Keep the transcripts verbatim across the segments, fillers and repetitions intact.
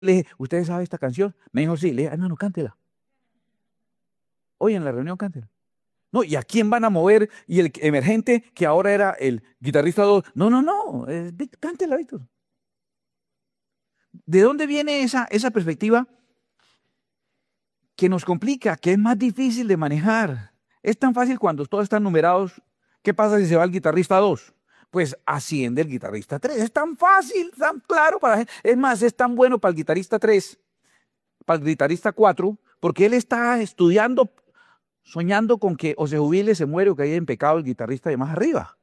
Le dije, ¿ustedes saben esta canción? Me dijo, sí. Le dije, hermano, cántela. Hoy en la reunión, cántela. No, ¿y a quién van a mover? Y el emergente, que ahora era el guitarrista dos, no, no, no, eh, cántela, Víctor. ¿De dónde viene esa, esa perspectiva que nos complica, que es más difícil de manejar? Es tan fácil cuando todos están numerados. ¿Qué pasa si se va el guitarrista dos? Pues asciende el guitarrista tres. Es tan fácil, tan claro para la gente. Es más, es tan bueno para el guitarrista tres, para el guitarrista cuatro, porque él está estudiando, soñando con que o se jubile, se muere o que haya en pecado el guitarrista de más arriba.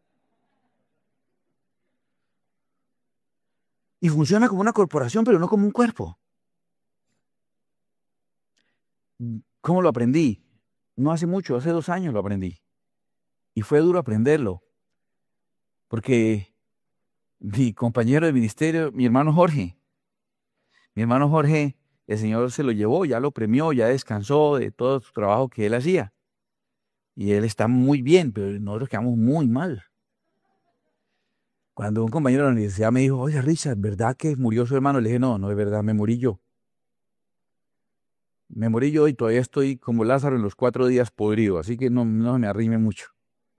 Y funciona como una corporación, pero no como un cuerpo. ¿Cómo lo aprendí? No hace mucho, hace dos años lo aprendí. Y fue duro aprenderlo, porque mi compañero de ministerio, mi hermano Jorge, mi hermano Jorge, el Señor se lo llevó, ya lo premió, ya descansó de todo su trabajo que él hacía. Y él está muy bien, pero nosotros quedamos muy mal. Cuando un compañero de la universidad me dijo, oye, Richard, ¿verdad que murió su hermano? Le dije, no, no es verdad, me morí yo. Me morí yo y todavía estoy como Lázaro en los cuatro días podrido, así que no, no me arrime mucho.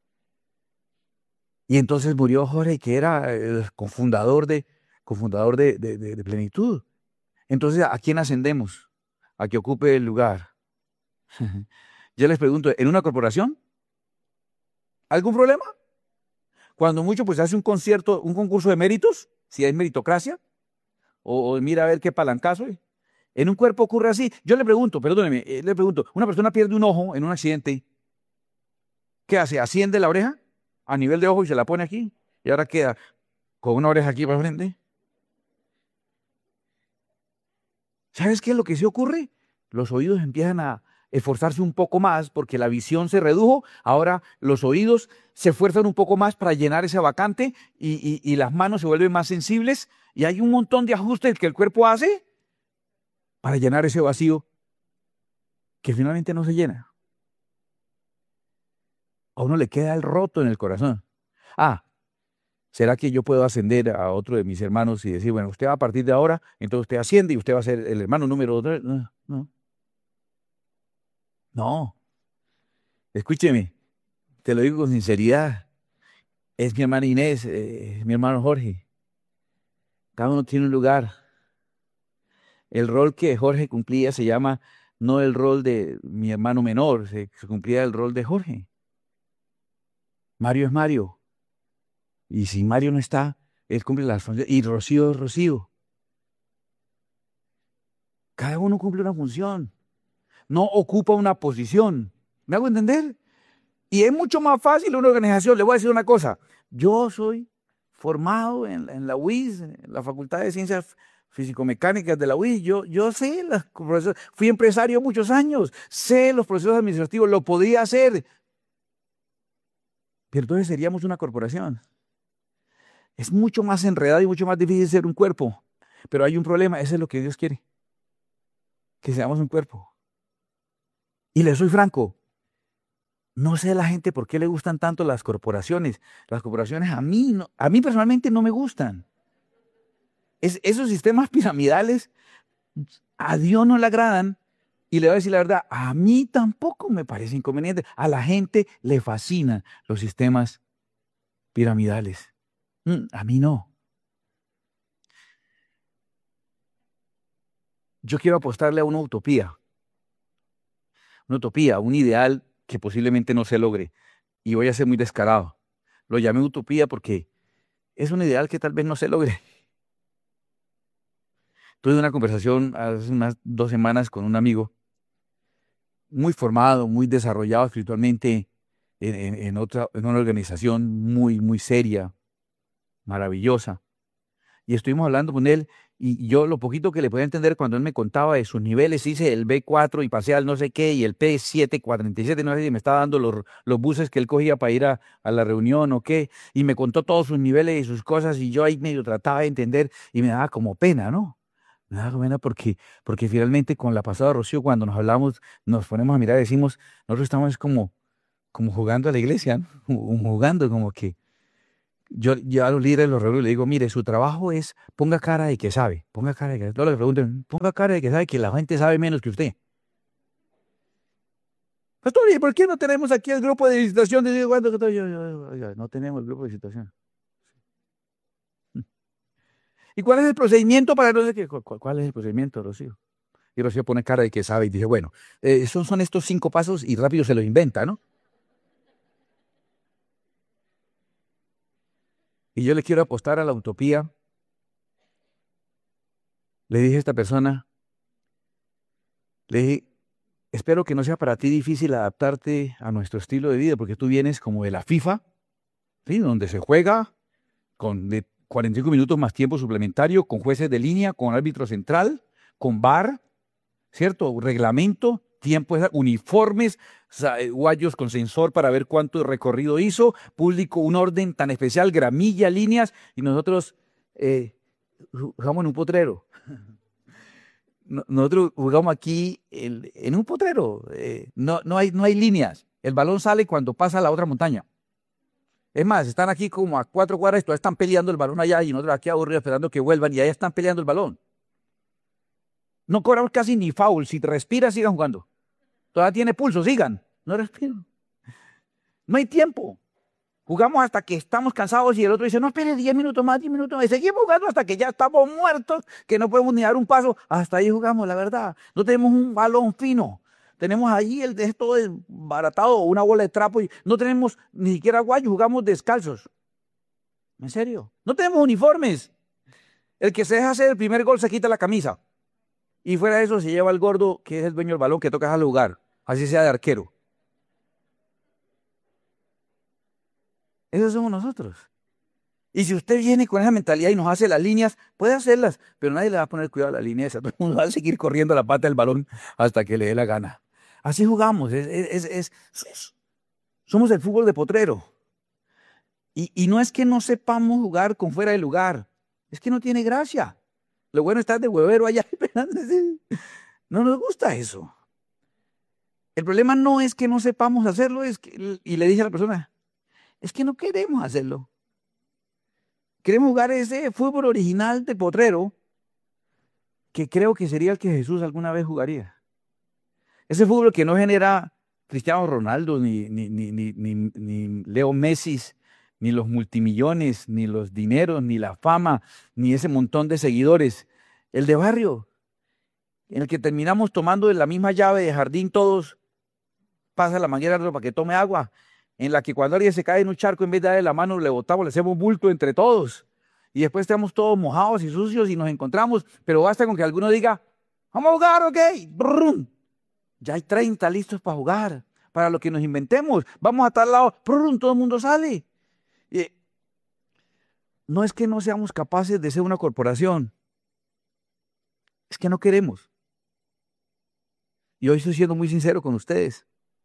Y entonces murió Jorge, que era el cofundador de, cofundador de, de, de, de Plenitud. Entonces, ¿a quién ascendemos? A que ocupe el lugar. Yo les pregunto, ¿en una corporación? ¿Algún problema? Cuando mucho, pues hace un concierto, un concurso de méritos, si hay meritocracia, o, o mira a ver qué palancazo hay. En un cuerpo ocurre así. Yo le pregunto, perdóneme, eh, le pregunto, una persona pierde un ojo en un accidente, ¿qué hace? ¿Asciende la oreja a nivel de ojo y se la pone aquí? Y ahora queda con una oreja aquí para frente. ¿Sabes qué es lo que sí ocurre? Los oídos empiezan a esforzarse un poco más porque la visión se redujo. Ahora los oídos se esfuerzan un poco más para llenar esa vacante y, y, y las manos se vuelven más sensibles y hay un montón de ajustes que el cuerpo hace para llenar ese vacío que finalmente no se llena. A uno le queda el roto en el corazón. Ah, ¿será que yo puedo ascender a otro de mis hermanos y decir, bueno, usted a partir de ahora, entonces usted asciende y usted va a ser el hermano número tres? No, no, no. Escúcheme, te lo digo con sinceridad. Es mi hermana Inés, eh, es mi hermano Jorge. Cada uno tiene un lugar. El rol que Jorge cumplía se llama no el rol de mi hermano menor, se, se cumplía el rol de Jorge. Mario es Mario. Y si Mario no está, él cumple las funciones. Y Rocío es Rocío. Cada uno cumple una función. No ocupa una posición. ¿Me hago entender? Y es mucho más fácil una organización. Le voy a decir una cosa. Yo soy formado en, en la U I S, en la Facultad de Ciencias Físico-Mecánicas de la U I S. Yo, yo sé, las, fui empresario muchos años, sé los procesos administrativos, lo podía hacer. Pero entonces seríamos una corporación. Es mucho más enredado y mucho más difícil ser un cuerpo. Pero hay un problema, ese es lo que Dios quiere. Que seamos un cuerpo. Y le soy franco, no sé a la gente por qué le gustan tanto las corporaciones. Las corporaciones a mí, no, a mí personalmente no me gustan. Es, esos sistemas piramidales a Dios no le agradan. Y le voy a decir la verdad, a mí tampoco me parece inconveniente. A la gente le fascinan los sistemas piramidales. Mm, a mí no. Yo quiero apostarle a una utopía. Una utopía, un ideal que posiblemente no se logre. Y voy a ser muy descarado. Lo llamé utopía porque es un ideal que tal vez no se logre. Tuve una conversación hace unas dos semanas con un amigo muy formado, muy desarrollado espiritualmente en, en- en otra, en una organización muy, muy seria, maravillosa. Y estuvimos hablando con él y yo lo poquito que le podía entender cuando él me contaba de sus niveles, hice el B cuatro y pasé al no sé qué y el P siete cuarenta y siete, no sé si me estaba dando los, los buses que él cogía para ir a, a la reunión o qué, y me contó todos sus niveles y sus cosas y yo ahí medio trataba de entender y me daba como pena, ¿no? Me daba como pena porque, porque finalmente con la pasada Rocío, cuando nos hablamos, nos ponemos a mirar y decimos, nosotros estamos como, como jugando a la iglesia, ¿no? Como jugando como que Yo, yo a los líderes los reúno y le digo, mire, su trabajo es, ponga cara de que sabe, ponga cara de que, todos le preguntan, ponga cara de que sabe que la gente sabe menos que usted. Pastor, ¿y por qué no tenemos aquí el grupo de visitación? Digo, ¿cuándo que estoy yo? Yo, oiga, no tenemos el grupo de visitación. ¿Y cuál es el procedimiento para no sé qué? ¿Cuál, cuál es el procedimiento, Rocío? Y Rocío pone cara de que sabe y dice, bueno, eh, son, son estos cinco pasos y rápido se los inventa, ¿no? Y yo le quiero apostar a la utopía. Le dije a esta persona, le dije, espero que no sea para ti difícil adaptarte a nuestro estilo de vida, porque tú vienes como de la FIFA, ¿sí? Donde se juega con de cuarenta y cinco minutos más tiempo suplementario, con jueces de línea, con árbitro central, con V A R, ¿cierto? Reglamento, tiempo, uniformes, guayos con sensor para ver cuánto recorrido hizo, público, un orden tan especial, gramilla, líneas, y nosotros eh, jugamos en un potrero. Nosotros jugamos aquí en, en un potrero, eh, no, no, hay, no hay líneas, el balón sale cuando pasa a la otra montaña. Es más, están aquí como a cuatro cuadras y todavía están peleando el balón allá y nosotros aquí aburridos esperando que vuelvan y allá están peleando el balón. No cobramos casi ni foul, si te respiras sigan jugando. Todavía tiene pulso, sigan, no respiran. No hay tiempo. Jugamos hasta que estamos cansados y el otro dice, no, espere diez minutos más, diez minutos más. Y seguimos jugando hasta que ya estamos muertos, que no podemos ni dar un paso. Hasta ahí jugamos, la verdad. No tenemos un balón fino. Tenemos allí el de esto desbaratado, una bola de trapo y no tenemos ni siquiera guayos, jugamos descalzos. ¿En serio? No tenemos uniformes. El que se deja hacer el primer gol se quita la camisa. Y fuera de eso se lleva al gordo, que es el dueño del balón, que toca al lugar. Así sea de arquero. Esos somos nosotros. Y si usted viene con esa mentalidad y nos hace las líneas, puede hacerlas, pero nadie le va a poner cuidado a la línea esa. Todo el mundo va a seguir corriendo la pata del balón hasta que le dé la gana. Así jugamos. Es, es, es, es, somos el fútbol de potrero. Y, y no es que no sepamos jugar con fuera de lugar. Es que no tiene gracia. Lo bueno es estar de huevero allá esperando. No nos gusta eso. El problema no es que no sepamos hacerlo, es que, y le dije a la persona, es que no queremos hacerlo. Queremos jugar ese fútbol original de potrero que creo que sería el que Jesús alguna vez jugaría. Ese fútbol que no genera Cristiano Ronaldo, ni, ni, ni, ni, ni, ni Leo Messi, ni los multimillones, ni los dineros, ni la fama, ni ese montón de seguidores. El de barrio, en el que terminamos tomando de la misma llave de jardín todos, pasa la manguera para que tome agua, en la que cuando alguien se cae en un charco, en vez de darle la mano, le botamos, le hacemos bulto entre todos. Y después estamos todos mojados y sucios y nos encontramos, pero basta con que alguno diga, vamos a jugar, ok, brum. Ya hay treinta listos para jugar, para lo que nos inventemos, vamos a tal lado, brum, todo el mundo sale. Y no es que no seamos capaces de ser una corporación, es que no queremos. Y hoy estoy siendo muy sincero con ustedes.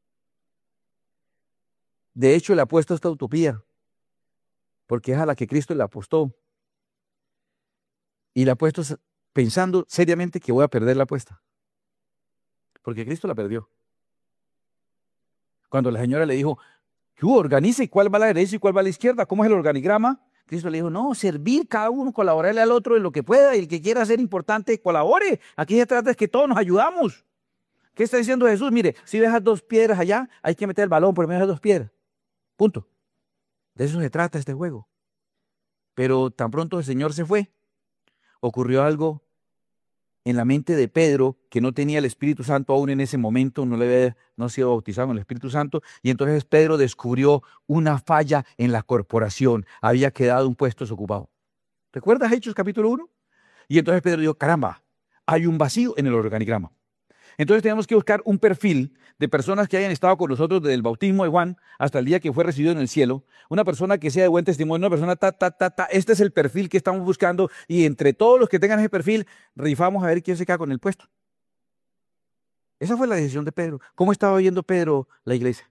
De hecho, le apuesto a esta utopía, porque es a la que Cristo le apostó. Y le apuesto pensando seriamente que voy a perder la apuesta. Porque Cristo la perdió. Cuando la señora le dijo, ¿qué hubo? Organice, ¿cuál va a la derecha y cuál va a la izquierda? ¿Cómo es el organigrama? Cristo le dijo, no, servir cada uno, colaborarle al otro en lo que pueda, y el que quiera ser importante, colabore. Aquí se trata de que todos nos ayudamos. ¿Qué está diciendo Jesús? Mire, si dejas dos piedras allá, hay que meter el balón por medio de dos piedras. Punto. De eso se trata este juego. Pero tan pronto el Señor se fue, ocurrió algo en la mente de Pedro, que no tenía el Espíritu Santo aún en ese momento, no le había no sido bautizado en el Espíritu Santo, y entonces Pedro descubrió una falla en la corporación, había quedado un puesto desocupado. ¿Recuerdas Hechos capítulo uno? Y entonces Pedro dijo, caramba, hay un vacío en el organigrama. Entonces tenemos que buscar un perfil de personas que hayan estado con nosotros desde el bautismo de Juan hasta el día que fue recibido en el cielo, una persona que sea de buen testimonio, una persona ta, ta, ta, ta. Este es el perfil que estamos buscando y entre todos los que tengan ese perfil, rifamos a ver quién se queda con el puesto. Esa fue la decisión de Pedro. ¿Cómo estaba viendo Pedro la iglesia?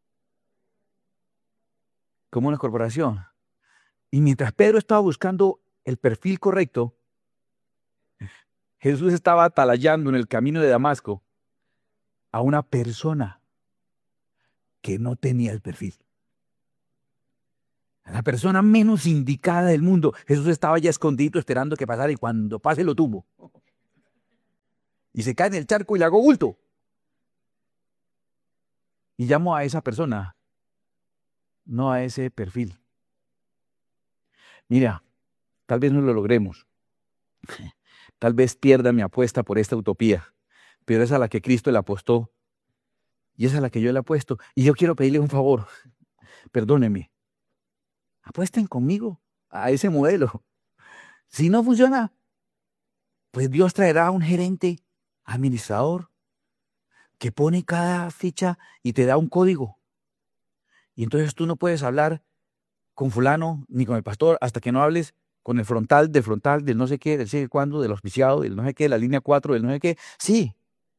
Como una corporación. Y mientras Pedro estaba buscando el perfil correcto, Jesús estaba atalayando en el camino de Damasco a una persona que no tenía el perfil. La persona menos indicada del mundo. Jesús estaba ya escondido esperando que pasara y cuando pase lo tuvo. Y se cae en el charco y le hago bulto. Y llamo a esa persona, no a ese perfil. Mira, tal vez no lo logremos. Tal vez pierda mi apuesta por esta utopía, pero es a la que Cristo le apostó y es a la que yo le apuesto. Y yo quiero pedirle un favor, perdóneme, apuesten conmigo a ese modelo. Si no funciona, pues Dios traerá un gerente, administrador, que pone cada ficha y te da un código. Y entonces tú no puedes hablar con fulano ni con el pastor hasta que no hables con el frontal, del frontal, del no sé qué, del sé cuándo, del auspiciado, del no sé qué, de la línea cuatro, del no sé qué. Sí.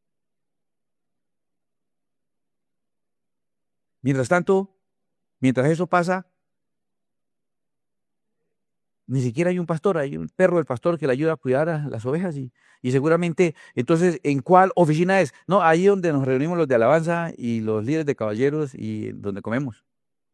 Mientras tanto, mientras eso pasa, ni siquiera hay un pastor, hay un perro del pastor que le ayuda a cuidar a las ovejas y, y seguramente, entonces, ¿en cuál oficina es? No, ahí donde nos reunimos los de alabanza y los líderes de caballeros y donde comemos.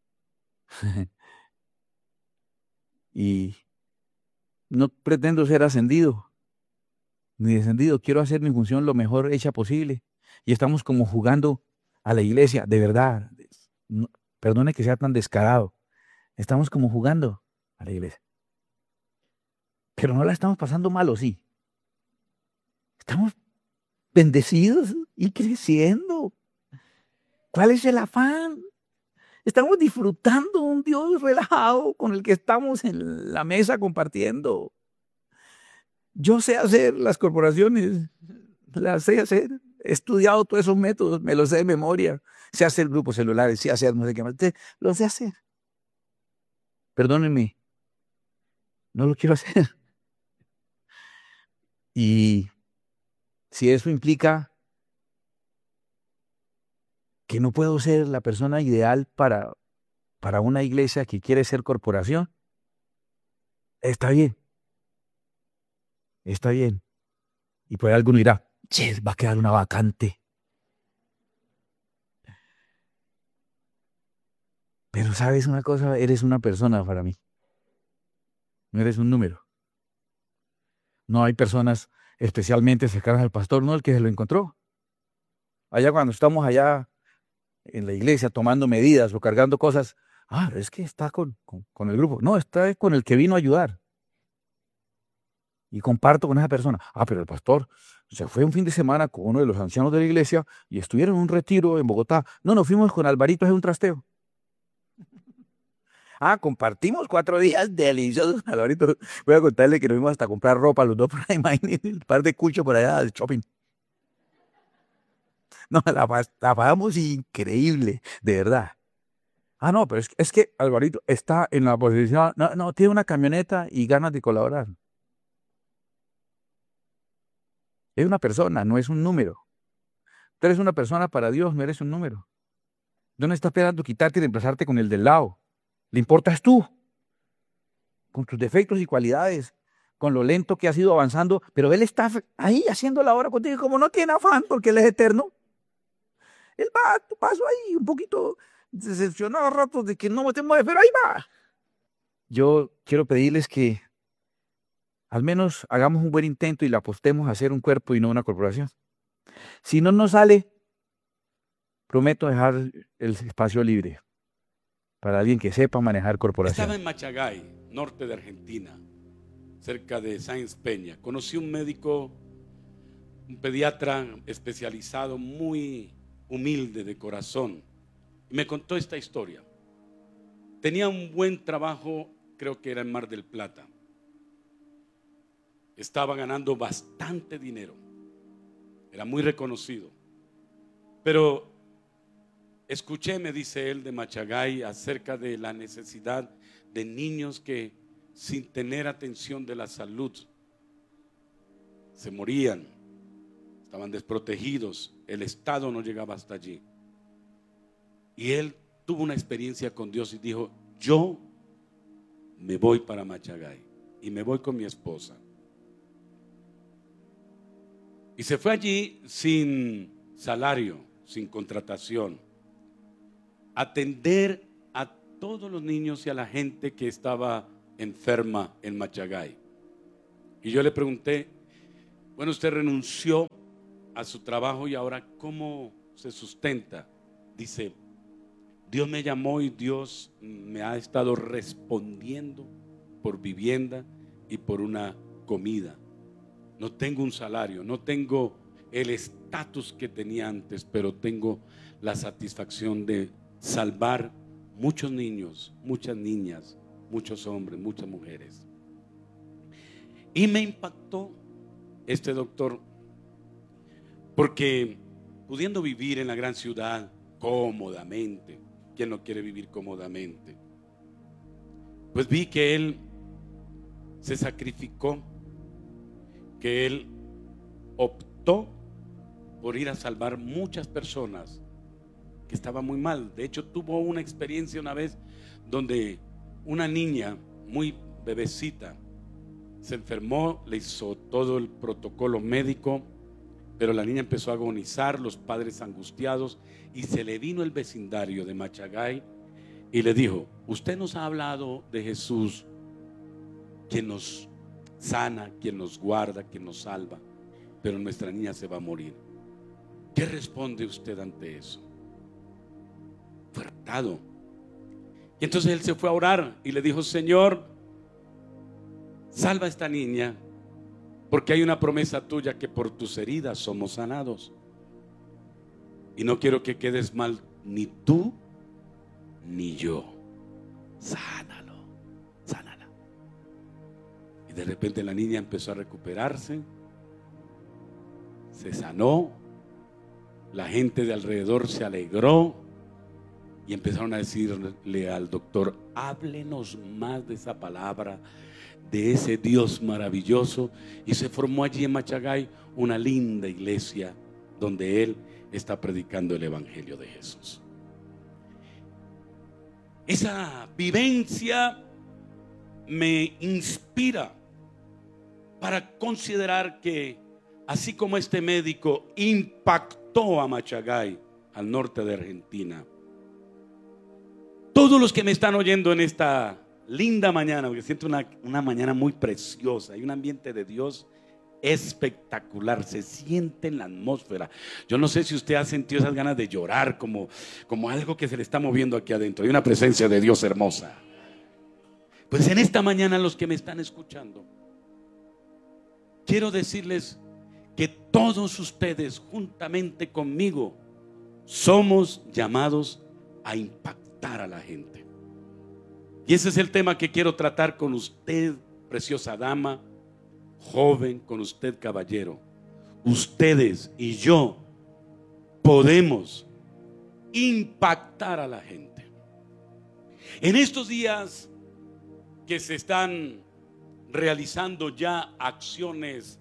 Y no pretendo ser ascendido ni descendido, quiero hacer mi función lo mejor hecha posible. Y estamos como jugando a la iglesia, de verdad. No, perdone que sea tan descarado. Estamos como jugando a la iglesia. Pero no la estamos pasando mal, ¿o sí? Estamos bendecidos y creciendo. ¿Cuál es el afán? Estamos disfrutando un Dios relajado con el que estamos en la mesa compartiendo. Yo sé hacer las corporaciones, las sé hacer. He estudiado todos esos métodos, me los sé de memoria. Sé hacer grupos celulares, sé hacer no sé qué más. Lo sé hacer. Perdónenme, no lo quiero hacer. Y si eso implica que no puedo ser la persona ideal para, para una iglesia que quiere ser corporación, está bien, está bien. Y por ahí alguno dirá, che, va a quedar una vacante. Pero sabes una cosa, eres una persona para mí, no eres un número. No hay personas especialmente cercanas al pastor, no el que se lo encontró. Allá cuando estamos allá en la iglesia tomando medidas o cargando cosas, ah, es que está con, con, con el grupo. No, está con el que vino a ayudar. Y comparto con esa persona. Ah, pero el pastor se fue un fin de semana con uno de los ancianos de la iglesia y estuvieron en un retiro en Bogotá. No, nos fuimos con Alvarito a hacer un trasteo. Ah, compartimos cuatro días deliciosos. Alvarito, voy a contarle que nos fuimos hasta a comprar ropa los dos por ahí, imagínense, un par de cuchos por allá de shopping. No, la, pas- la pagamos increíble, de verdad. Ah, no, pero es, es que Alvarito está en la posición, no, no, tiene una camioneta y ganas de colaborar. Es una persona, no es un número. Tú eres una persona para Dios, no eres un número. Dios no está esperando quitarte y reemplazarte con el del lado. Le importas tú, con tus defectos y cualidades, con lo lento que has ido avanzando, pero Él está ahí haciendo la obra contigo y como no tiene afán porque Él es eterno. Él va a tu paso ahí, un poquito decepcionado a ratos de que no te mueves, pero ahí va. Yo quiero pedirles que al menos hagamos un buen intento y le apostemos a hacer un cuerpo y no una corporación. Si no nos sale, prometo dejar el espacio libre para alguien que sepa manejar corporación. Estaba en Machagay, norte de Argentina, cerca de Sáenz Peña. Conocí un médico, un pediatra especializado, muy humilde de corazón. Me contó esta historia. Tenía un buen trabajo, creo que era en Mar del Plata. Estaba ganando bastante dinero. Era muy reconocido. Pero escuché, me dice él, de Machagay acerca de la necesidad de niños que sin tener atención de la salud se morían, estaban desprotegidos, el Estado no llegaba hasta allí. Y él tuvo una experiencia con Dios y dijo, yo me voy para Machagay y me voy con mi esposa. Y se fue allí sin salario, sin contratación, atender a todos los niños y a la gente que estaba enferma en Machagay. Y yo le pregunté, bueno, usted renunció a su trabajo y ahora ¿cómo se sustenta? Dice, Dios me llamó y Dios me ha estado respondiendo por vivienda y por una comida. No tengo un salario, no tengo el estatus que tenía antes, pero tengo la satisfacción de salvar muchos niños, muchas niñas, muchos hombres, muchas mujeres. Y me impactó este doctor, porque pudiendo vivir en la gran ciudad cómodamente, ¿quién no quiere vivir cómodamente? Pues vi que él se sacrificó, que él optó por ir a salvar muchas personas que estaban muy mal. De hecho, tuvo una experiencia una vez donde una niña muy bebecita se enfermó, le hizo todo el protocolo médico, pero la niña empezó a agonizar, los padres angustiados, y se le vino el vecindario de Machagay y le dijo, usted nos ha hablado de Jesús, quien nos sana, quien nos guarda, quien nos salva, pero nuestra niña se va a morir. ¿Qué responde usted ante eso? Fue retado. Y entonces él se fue a orar y le dijo, Señor, salva a esta niña, porque hay una promesa tuya que por tus heridas somos sanados. Y no quiero que quedes mal ni tú ni yo. Sánalo, sánala. Y de repente la niña empezó a recuperarse, se sanó, la gente de alrededor se alegró y empezaron a decirle al doctor, háblenos más de esa palabra, de ese Dios maravilloso. Y se formó allí en Machagay una linda iglesia donde él está predicando el evangelio de Jesús. Esa vivencia me inspira para considerar que así como este médico impactó a Machagay, al norte de Argentina, todos los que me están oyendo en esta linda mañana, porque siento una, una mañana muy preciosa, hay un ambiente de Dios espectacular, se siente en la atmósfera. Yo no sé si usted ha sentido esas ganas de llorar, como, como algo que se le está moviendo aquí adentro. Hay una presencia de Dios hermosa. Pues en esta mañana, los que me están escuchando, quiero decirles que todos ustedes juntamente conmigo somos llamados a impactar a la gente. Y ese es el tema que quiero tratar con usted, preciosa dama, joven, con usted, caballero. Ustedes y yo podemos impactar a la gente. En estos días que se están realizando ya acciones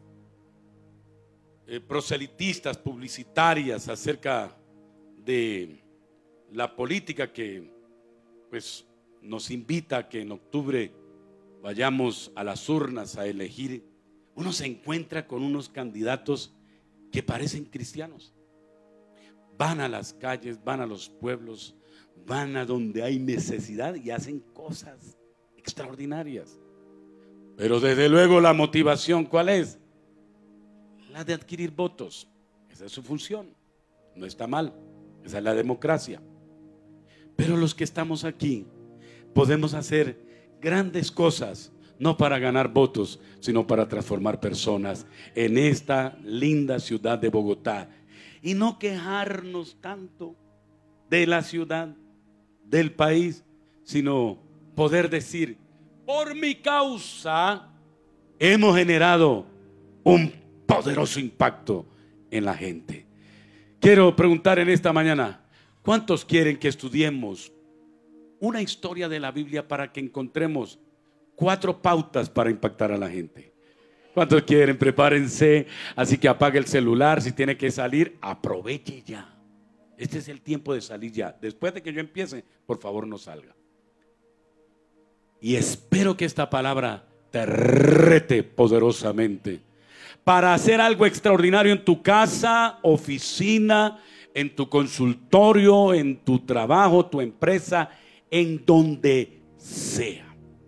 eh, proselitistas, publicitarias acerca de la política que pues nos invita a que en octubre vayamos a las urnas a elegir, uno se encuentra con unos candidatos que parecen cristianos. Van a las calles, van a los pueblos, van a donde hay necesidad y hacen cosas extraordinarias. Pero desde luego la motivación, ¿cuál es? La de adquirir votos. Esa es su función. No está mal. Esa es la democracia. Pero los que estamos aquí podemos hacer grandes cosas, no para ganar votos, sino para transformar personas en esta linda ciudad de Bogotá. Y no quejarnos tanto de la ciudad, del país, sino poder decir, por mi causa hemos generado un poderoso impacto en la gente. Quiero preguntar en esta mañana, ¿cuántos quieren que estudiemos una historia de la Biblia para que encontremos cuatro pautas para impactar a la gente? ¿Cuántos quieren? Prepárense. Así que apague el celular. Si tiene que salir, aproveche ya. Este es el tiempo de salir ya. Después de que yo empiece, por favor no salga. Y espero que esta palabra te rete poderosamente para hacer algo extraordinario en tu casa, oficina, en tu consultorio, en tu trabajo, tu empresa, en donde sea.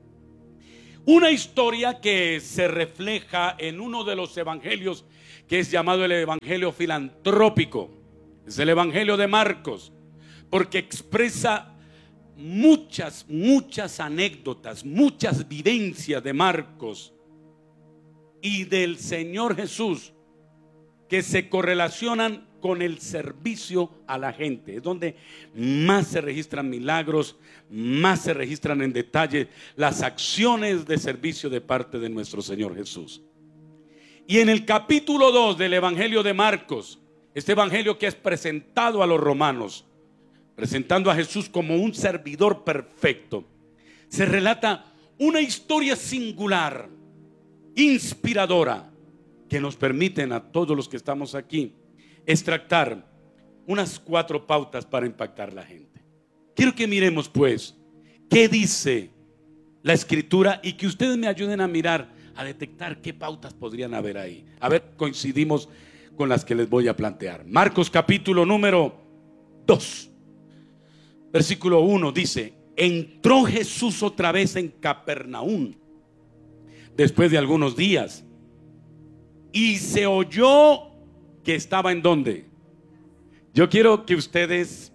Una historia que se refleja en uno de los evangelios que es llamado el evangelio filantrópico. Es el evangelio de Marcos, porque expresa muchas, muchas anécdotas, muchas vivencias de Marcos y del Señor Jesús que se correlacionan con el servicio a la gente. Es donde más se registran milagros, más se registran en detalle las acciones de servicio de parte de nuestro Señor Jesús. Y en el capítulo dos del evangelio de Marcos, este evangelio que es presentado a los romanos, presentando a Jesús como un servidor perfecto, se relata una historia singular, inspiradora, que nos permiten a todos los que estamos aquí extractar unas cuatro pautas para impactar a la gente. Quiero que miremos pues qué dice la escritura y que ustedes me ayuden a mirar, a detectar qué pautas podrían haber ahí. A ver, coincidimos con las que les voy a plantear. Marcos capítulo número dos, versículo uno dice: entró Jesús otra vez en Capernaum después de algunos días, y se oyó que estaba en ¿dónde? Yo quiero que ustedes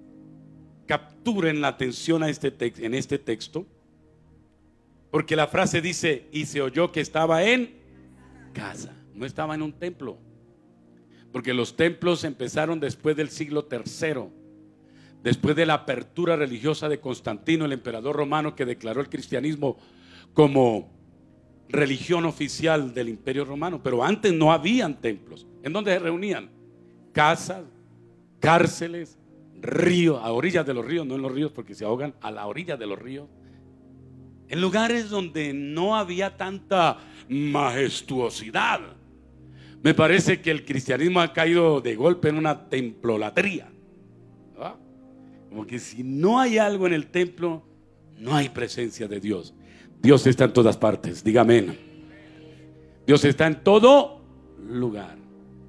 capturen la atención a este tex- en este texto, porque la frase dice: y se oyó que estaba en casa. No estaba en un templo, porque los templos empezaron después del siglo tercero, después de la apertura religiosa de Constantino, el emperador romano, que declaró el cristianismo como religión oficial del imperio romano. Pero antes no habían templos. ¿En dónde se reunían? Casas, cárceles, ríos, a orillas de los ríos, no en los ríos porque se ahogan, a la orilla de los ríos, en lugares donde no había tanta majestuosidad. Me parece que el cristianismo ha caído de golpe en una templolatría, ¿verdad? Como que si no hay algo en el templo, no hay presencia de Dios. Dios está en todas partes, diga amén. Dios está en todo lugar.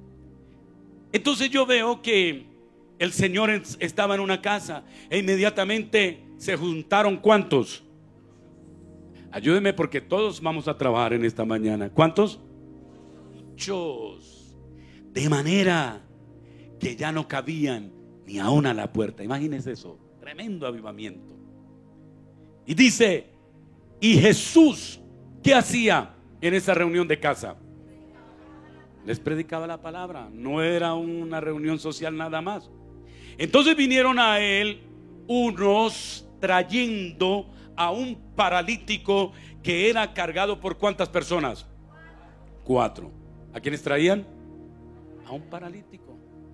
Entonces yo veo que el Señor estaba en una casa e inmediatamente se juntaron ¿cuántos? Ayúdenme porque todos vamos a trabajar en esta mañana. ¿Cuántos? Muchos. De manera que ya no cabían ni aún a la puerta. Imagínense eso, tremendo avivamiento. Y dice: y Jesús, ¿qué hacía en esa reunión de casa? Les predicaba la palabra. No era una reunión social nada más. Entonces vinieron a él unos trayendo a un paralítico que era cargado por ¿cuántas personas? Cuatro. ¿A quiénes traían? A un paralítico.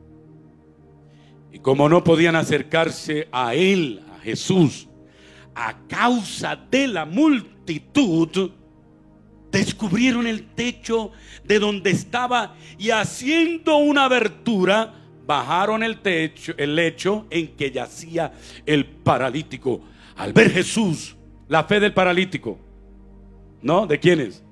Y como no podían acercarse a él, a Jesús, a causa de la multitud, descubrieron el techo de donde estaba y haciendo una abertura, bajaron el techo, el lecho en que yacía el paralítico. Al ver Jesús, la fe del paralítico, ¿no? ¿De quiénes?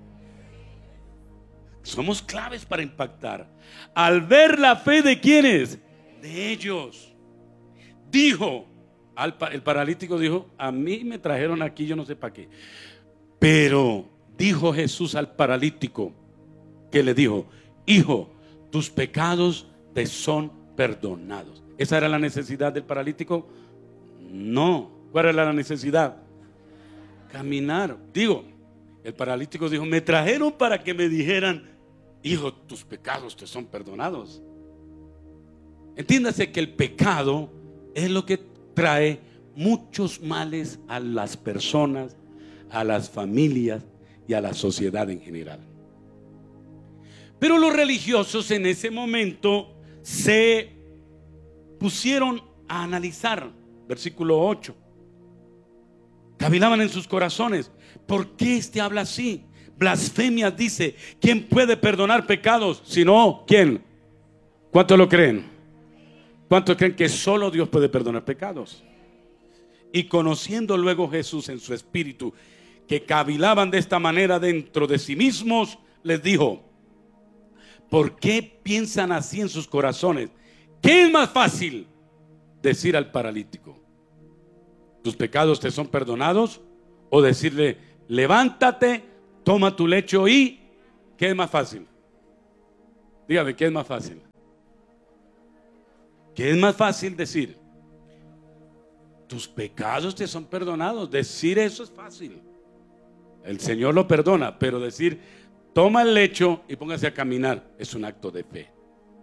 Somos claves para impactar. Al ver la fe de quiénes, de ellos, dijo, al, el paralítico dijo: a mí me trajeron aquí, yo no sé para qué. Pero dijo Jesús al paralítico, que le dijo: hijo, tus pecados te son perdonados. ¿Esa era la necesidad del paralítico? No. ¿Cuál era la necesidad? Caminar. Digo, el paralítico dijo: me trajeron para que me dijeran: hijo, tus pecados te son perdonados. Entiéndase que el pecado es lo que trae muchos males a las personas, a las familias y a la sociedad en general. Pero los religiosos en ese momento se pusieron a analizar, versículo ocho. Cavilaban en sus corazones: ¿por qué este habla así? Blasfemias dice. ¿Quién puede perdonar pecados sino quién? ¿Cuántos lo creen? ¿Cuántos creen que solo Dios puede perdonar pecados? Y conociendo luego Jesús en su espíritu que cavilaban de esta manera dentro de sí mismos, les dijo: ¿por qué piensan así en sus corazones? ¿Qué es más fácil? Decir al paralítico: ¿Tus pecados te son perdonados? O decirle, levántate, toma tu lecho y... ¿Qué es más fácil? Dígame, ¿qué es más fácil? ¿Qué es más fácil decir? Tus pecados te son perdonados. Decir eso es fácil. El Señor lo perdona, pero decir, toma el lecho y póngase a caminar, es un acto de fe.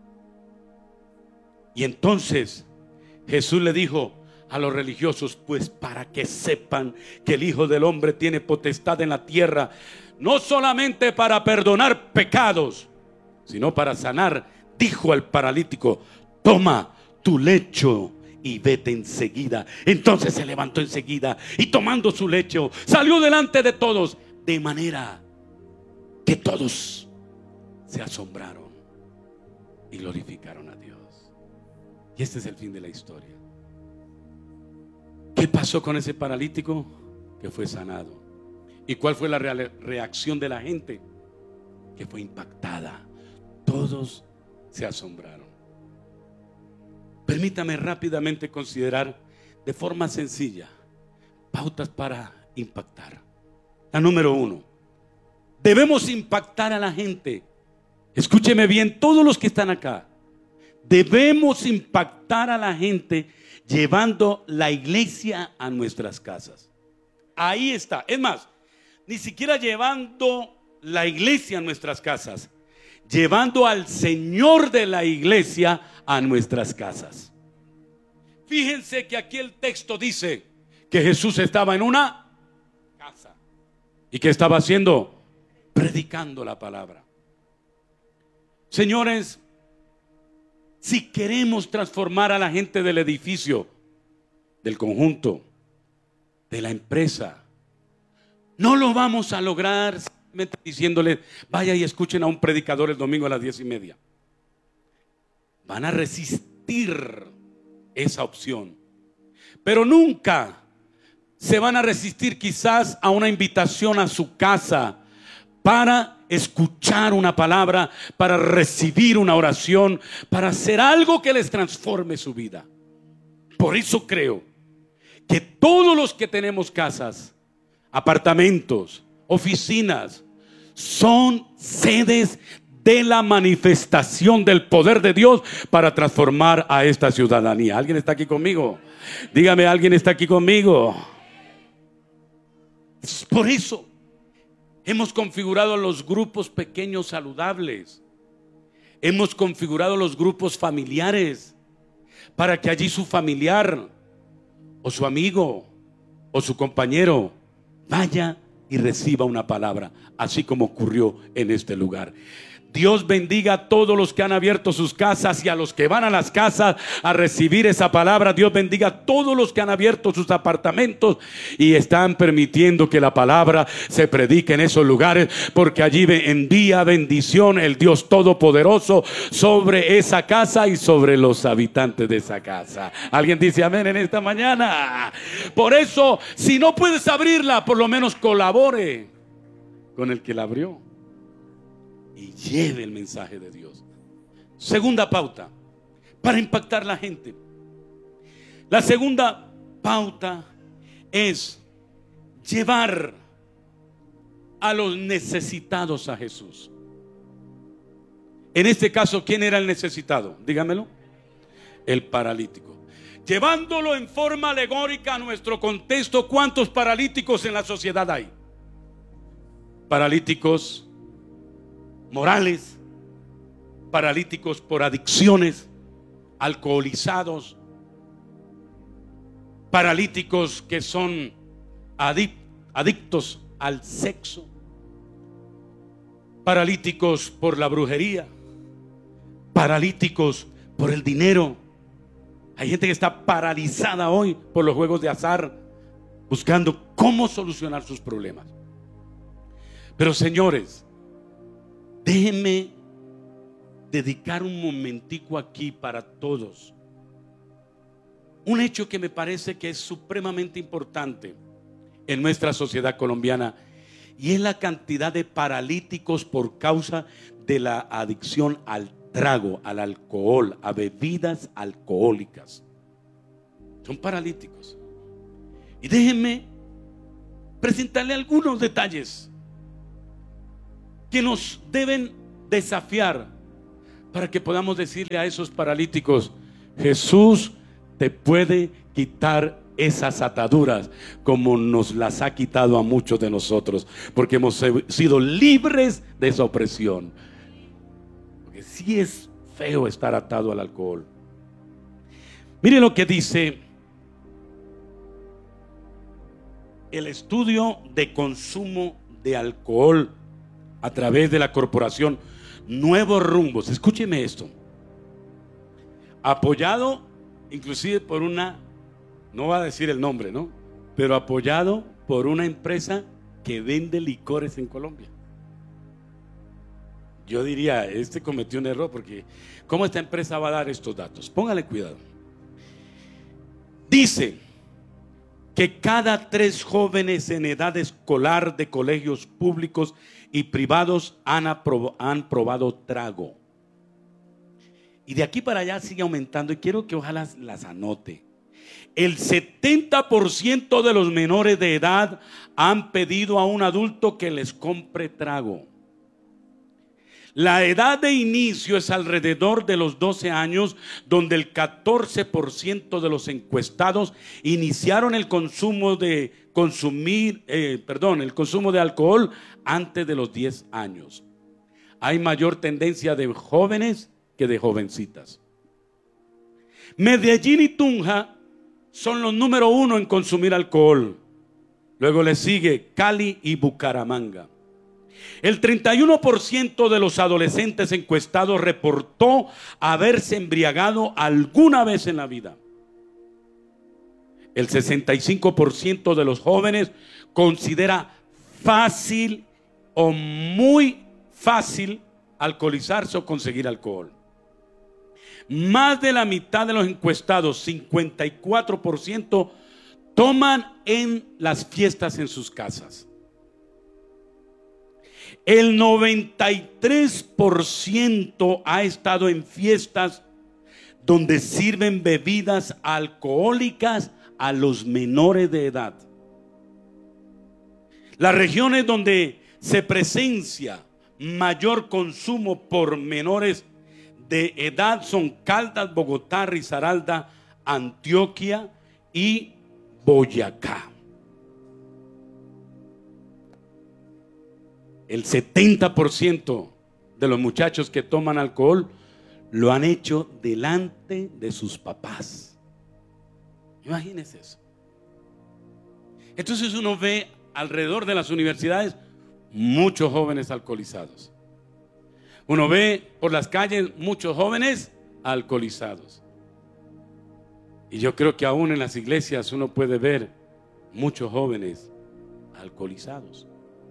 Y entonces Jesús le dijo a los religiosos, pues para que sepan que el Hijo del Hombre tiene potestad en la tierra, no solamente para perdonar pecados, sino para sanar, dijo al paralítico, toma tu lecho y vete enseguida. Entonces se levantó enseguida y tomando su lecho salió delante de todos, de manera que todos se asombraron y glorificaron a Dios. Y este es el fin de la historia. ¿Qué pasó con ese paralítico? Que fue sanado. ¿Y cuál fue la reacción de la gente? Que fue impactada. Todos se asombraron. Permítame rápidamente considerar de forma sencilla pautas para impactar. La número uno, debemos impactar a la gente. Escúcheme bien, todos los que están acá. Debemos impactar a la gente llevando la iglesia a nuestras casas. Ahí está. Es más, ni siquiera llevando la iglesia a nuestras casas, llevando al Señor de la iglesia a nuestras casas. Fíjense que aquí el texto dice que Jesús estaba en una casa. ¿Y qué estaba haciendo? Predicando la palabra. Señores, si queremos transformar a la gente del edificio, del conjunto, de la empresa, no lo vamos a lograr simplemente diciéndole, vaya y escuchen a un predicador el domingo a las diez y media. Van a resistir esa opción, pero nunca se van a resistir quizás a una invitación a su casa para escuchar una palabra, para recibir una oración, para hacer algo que les transforme su vida. Por eso creo que todos los que tenemos casas, apartamentos, oficinas, son sedes de la manifestación del poder de Dios para transformar a esta ciudadanía. ¿Alguien está aquí conmigo? Dígame, ¿alguien está aquí conmigo? Por eso hemos configurado los grupos pequeños saludables. Hemos configurado los grupos familiares para que allí su familiar o su amigo o su compañero vaya y reciba una palabra, así como ocurrió en este lugar. Dios bendiga a todos los que han abierto sus casas y a los que van a las casas a recibir esa palabra. Dios bendiga a todos los que han abierto sus apartamentos y están permitiendo que la palabra se predique en esos lugares, porque allí envía bendición el Dios Todopoderoso sobre esa casa y sobre los habitantes de esa casa. ¿Alguien dice amén en esta mañana? Por eso, si no puedes abrirla, por lo menos colabore con el que la abrió y lleve el mensaje de Dios. Segunda pauta para impactar a la gente. La segunda pauta es llevar a los necesitados a Jesús. En este caso, ¿quién era el necesitado? Dígamelo. El paralítico. Llevándolo en forma alegórica a nuestro contexto, ¿cuántos paralíticos en la sociedad hay? Paralíticos morales, paralíticos por adicciones, alcoholizados, paralíticos que son adictos al sexo, paralíticos por la brujería, paralíticos por el dinero. Hay gente que está paralizada hoy por los juegos de azar, buscando cómo solucionar sus problemas. Pero señores, déjenme dedicar un momentico aquí para todos. Un hecho que me parece que es supremamente importante en nuestra sociedad colombiana, y es la cantidad de paralíticos por causa de la adicción al trago, al alcohol, a bebidas alcohólicas. Son paralíticos. Y déjenme presentarle algunos detalles que nos deben desafiar para que podamos decirle a esos paralíticos: Jesús te puede quitar esas ataduras como nos las ha quitado a muchos de nosotros, porque hemos sido libres de esa opresión. Porque sí es feo estar atado al alcohol. Mire lo que dice el estudio de consumo de alcohol a través de la corporación Nuevos Rumbos. Escúcheme esto. Apoyado inclusive por una, no va a decir el nombre, ¿no? Pero apoyado por una empresa que vende licores en Colombia. Yo diría, este cometió un error, porque ¿cómo esta empresa va a dar estos datos? Póngale cuidado. Dice que cada tres jóvenes en edad escolar de colegios públicos y privados han, aprob- han probado trago. Y de aquí para allá sigue aumentando, y quiero que ojalá las anote. El setenta por ciento de los menores de edad han pedido a un adulto que les compre trago. La edad de inicio es alrededor de los doce años, donde el catorce por ciento de los encuestados iniciaron el consumo de consumir, eh, perdón, el consumo de alcohol antes de los diez años. Hay mayor tendencia de jóvenes que de jovencitas. Medellín y Tunja son los número uno en consumir alcohol. Luego le sigue Cali y Bucaramanga. El treinta y uno por ciento de los adolescentes encuestados reportó haberse embriagado alguna vez en la vida. El sesenta y cinco por ciento de los jóvenes considera fácil o muy fácil alcoholizarse o conseguir alcohol. Más de la mitad de los encuestados, cincuenta y cuatro por ciento, toman en las fiestas en sus casas. El noventa y tres por ciento ha estado en fiestas donde sirven bebidas alcohólicas a los menores de edad. Las regiones donde se presencia mayor consumo por menores de edad son Caldas, Bogotá, Risaralda, Antioquia y Boyacá. El setenta por ciento de los muchachos que toman alcohol lo han hecho delante de sus papás. Imagínense eso. Entonces uno ve alrededor de las universidades muchos jóvenes alcoholizados. Uno ve por las calles muchos jóvenes alcoholizados. Y yo creo que aún en las iglesias uno puede ver muchos jóvenes alcoholizados.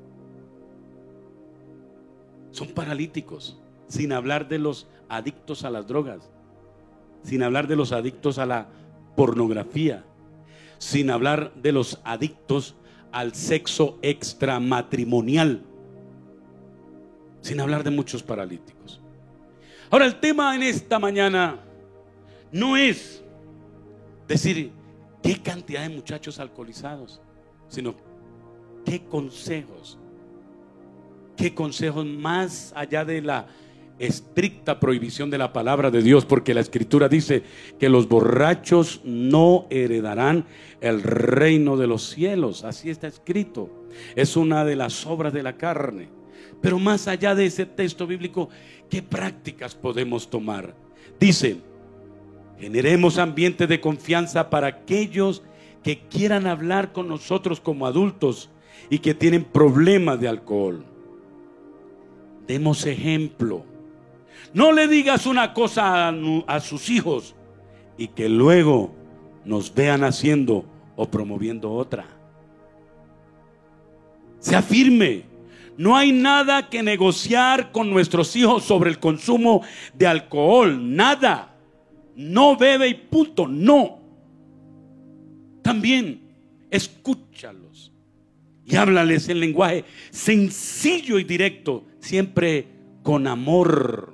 Son paralíticos, sin hablar de los adictos a las drogas, sin hablar de los adictos a la pornografía, sin hablar de los adictos al sexo extramatrimonial, sin hablar de muchos paralíticos. Ahora, el tema en esta mañana no es decir qué cantidad de muchachos alcoholizados, sino qué consejos, qué consejos más allá de la estricta prohibición de la palabra de Dios, porque la escritura dice que los borrachos no heredarán el reino de los cielos. Así está escrito. Es una de las obras de la carne. Pero más allá de ese texto bíblico, ¿qué prácticas podemos tomar? Dice: generemos ambiente de confianza para aquellos que quieran hablar con nosotros como adultos y que tienen problemas de alcohol. Demos ejemplo. No le digas una cosa a, a sus hijos y que luego nos vean haciendo o promoviendo otra. Sea firme. No hay nada que negociar con nuestros hijos sobre el consumo de alcohol. Nada. No bebe y punto. No. También escúchalos y háblales en lenguaje sencillo y directo, siempre con amor.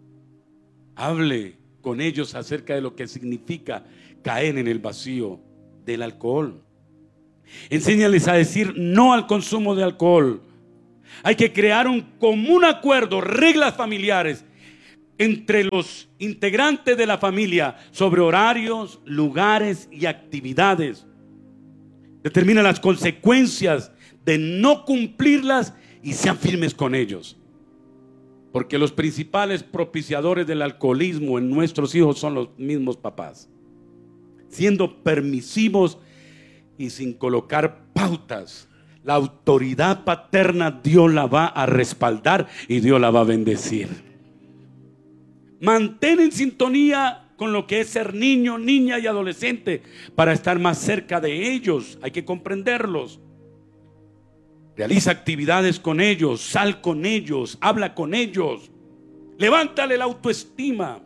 Hable con ellos acerca de lo que significa caer en el vacío del alcohol. Enséñales a decir no al consumo de alcohol. Hay que crear un común acuerdo, reglas familiares entre los integrantes de la familia sobre horarios, lugares y actividades. Determina las consecuencias de no cumplirlas y sean firmes con ellos. Porque los principales propiciadores del alcoholismo en nuestros hijos son los mismos papás. Siendo permisivos y sin colocar pautas, la autoridad paterna Dios la va a respaldar y Dios la va a bendecir. Mantén en sintonía con lo que es ser niño, niña y adolescente para estar más cerca de ellos. Hay que comprenderlos. Realiza actividades con ellos, sal con ellos, habla con ellos. Levántale la autoestima.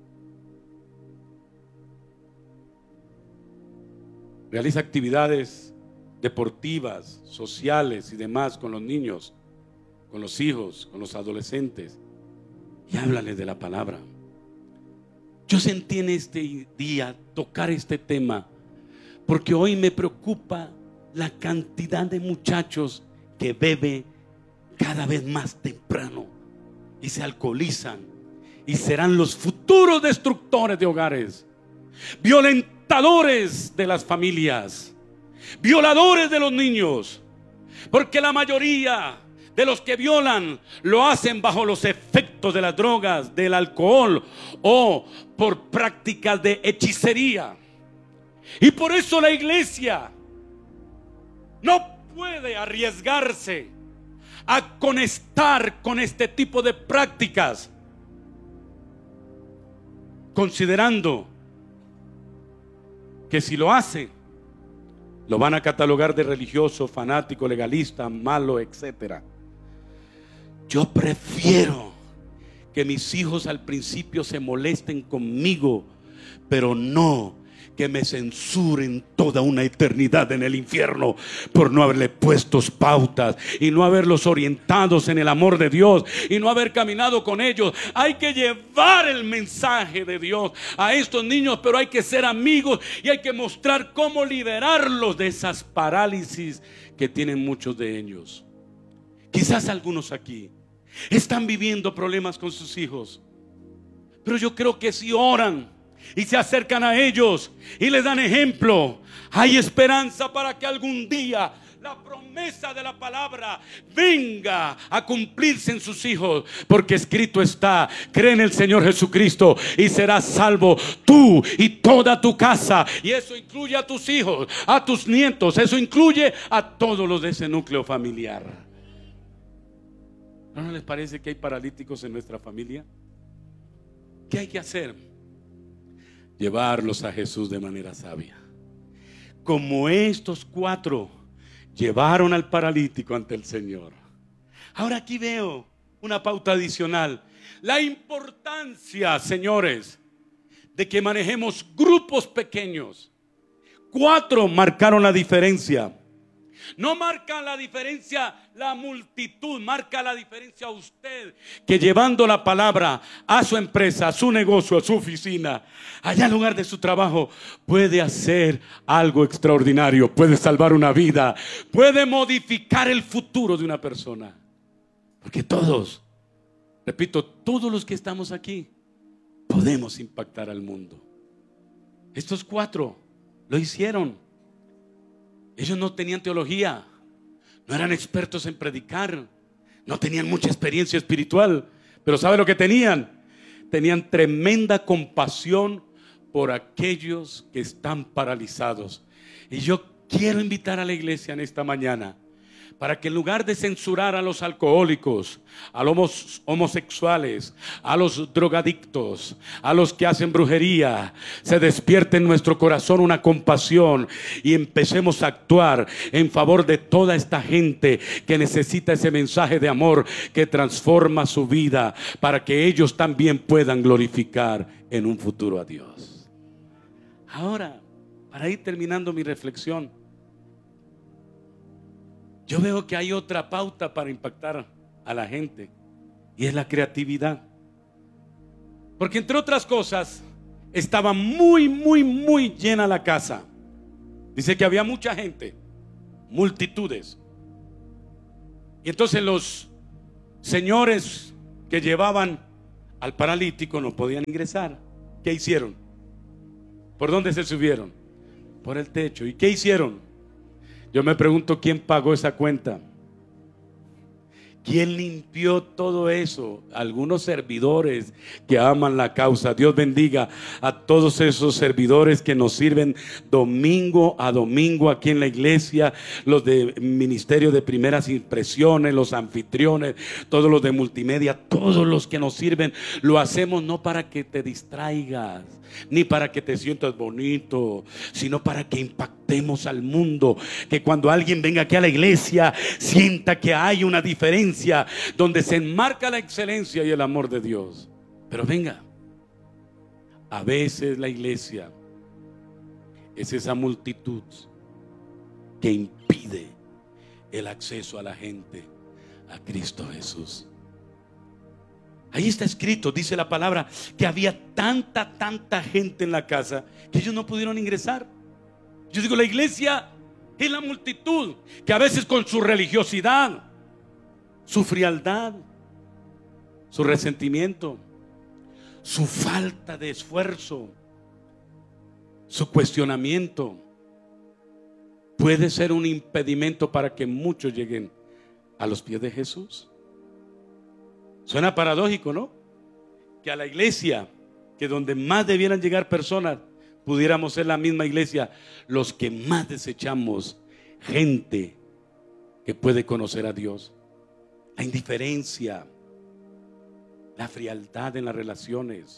Realiza actividades deportivas, sociales y demás con los niños, con los hijos, con los adolescentes. Y háblale de la palabra. Yo sentí en este día tocar este tema porque hoy me preocupa la cantidad de muchachos que beben cada vez más temprano y se alcoholizan y serán los futuros destructores de hogares, violentadores de las familias, violadores de los niños, porque la mayoría de los que violan lo hacen bajo los efectos de las drogas, del alcohol o por prácticas de hechicería. Y por eso la iglesia no puede arriesgarse a conectar con este tipo de prácticas, considerando que si lo hace, lo van a catalogar de religioso, fanático, legalista, malo, etcétera. Yo prefiero que mis hijos al principio se molesten conmigo, pero no que me censuren toda una eternidad en el infierno por no haberle puesto pautas y no haberlos orientados en el amor de Dios y no haber caminado con ellos. Hay que llevar el mensaje de Dios a estos niños, pero hay que ser amigos y hay que mostrar cómo liberarlos de esas parálisis que tienen muchos de ellos. Quizás algunos aquí están viviendo problemas con sus hijos, pero yo creo que si oran y se acercan a ellos y les dan ejemplo, hay esperanza para que algún día la promesa de la palabra venga a cumplirse en sus hijos, porque escrito está: cree en el Señor Jesucristo y serás salvo tú y toda tu casa. Y eso incluye a tus hijos, a tus nietos, eso incluye a todos los de ese núcleo familiar. ¿No les parece que hay paralíticos en nuestra familia? ¿Qué hay que hacer? Llevarlos a Jesús de manera sabia, como estos cuatro llevaron al paralítico ante el Señor. Ahora aquí veo una pauta adicional: la importancia, señores, de que manejemos grupos pequeños. Cuatro marcaron la diferencia. No marca la diferencia la multitud, marca la diferencia usted, que llevando la palabra a su empresa, a su negocio, a su oficina, allá en lugar de su trabajo, puede hacer algo extraordinario, puede salvar una vida, puede modificar el futuro de una persona. Porque todos, repito, todos los que estamos aquí podemos impactar al mundo. Estos cuatro lo hicieron. Ellos no tenían teología, no eran expertos en predicar, no tenían mucha experiencia espiritual, pero ¿sabe lo que tenían? Tenían tremenda compasión por aquellos que están paralizados. Y yo quiero invitar a la iglesia en esta mañana para que en lugar de censurar a los alcohólicos, a los homosexuales, a los drogadictos, a los que hacen brujería, se despierte en nuestro corazón una compasión y empecemos a actuar en favor de toda esta gente que necesita ese mensaje de amor que transforma su vida, para que ellos también puedan glorificar en un futuro a Dios. Ahora, para ir terminando mi reflexión, yo veo que hay otra pauta para impactar a la gente, y es la creatividad. Porque entre otras cosas, estaba muy, muy, muy llena la casa. Dice que había mucha gente, multitudes. Y entonces los señores que llevaban al paralítico no podían ingresar. ¿Qué hicieron? ¿Por dónde se subieron? Por el techo. ¿Y qué hicieron? Yo me pregunto quién pagó esa cuenta. ¿Quién limpió todo eso? Algunos servidores que aman la causa. Dios bendiga a todos esos servidores que nos sirven domingo a domingo aquí en la iglesia. Los de ministerio de primeras impresiones, los anfitriones, todos los de multimedia, todos los que nos sirven. Lo hacemos no para que te distraigas, ni para que te sientas bonito, sino para que impactemos al mundo. Que cuando alguien venga aquí a la iglesia sienta que hay una diferencia, donde se enmarca la excelencia y el amor de Dios. Pero venga, a veces la iglesia es esa multitud que impide el acceso a la gente a Cristo Jesús. Ahí está escrito, dice la palabra, que había tanta, tanta gente en la casa que ellos no pudieron ingresar. Yo digo, la iglesia es la multitud que a veces con su religiosidad, su frialdad, su resentimiento, su falta de esfuerzo, su cuestionamiento, puede ser un impedimento para que muchos lleguen a los pies de Jesús. Suena paradójico, ¿no? Que a la iglesia, que donde más debieran llegar personas, pudiéramos ser la misma iglesia los que más desechamos gente que puede conocer a Dios. La indiferencia, la frialdad en las relaciones,